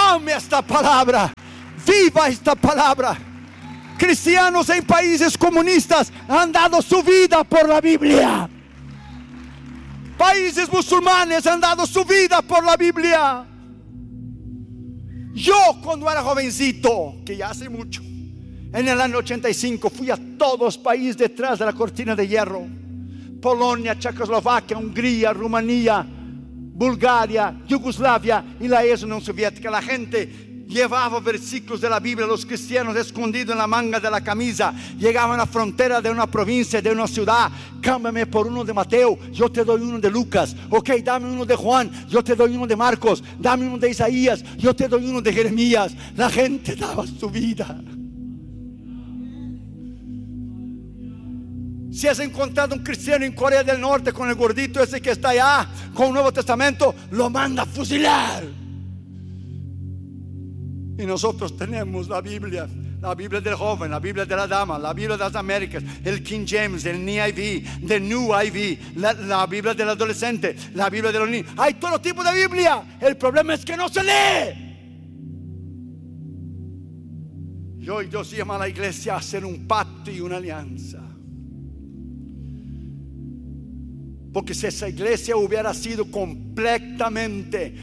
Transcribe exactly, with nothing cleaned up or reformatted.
ame esta palabra, viva esta palabra. Cristianos en países comunistas han dado su vida por la Biblia. Países musulmanes han dado su vida por la Biblia. Yo cuando era jovencito, que ya hace mucho, en el año ochenta y cinco, fui a todos los países detrás de la cortina de hierro: Polonia, Checoslovaquia, Hungría, Rumanía, Bulgaria, Yugoslavia y la ex Unión Soviética. La gente llevaba versículos de la Biblia, los cristianos escondidos en la manga de la camisa. Llegaban a la frontera de una provincia, de una ciudad: cámbiame por uno de Mateo, yo te doy uno de Lucas. Ok, dame uno de Juan, yo te doy uno de Marcos. Dame uno de Isaías, yo te doy uno de Jeremías. La gente daba su vida. Si has encontrado un cristiano en Corea del Norte con el gordito ese que está allá con el Nuevo Testamento, lo manda a fusilar. Y nosotros tenemos la Biblia, la Biblia del joven, la Biblia de la dama, la Biblia de las Américas, el King James, el N I V, el New I V, la, la Biblia del adolescente, la Biblia de los niños. Hay todo tipo de Biblia. El problema es que no se lee. Y hoy Dios llama a la iglesia a hacer un pacto y una alianza. Porque si esa iglesia hubiera sido completamente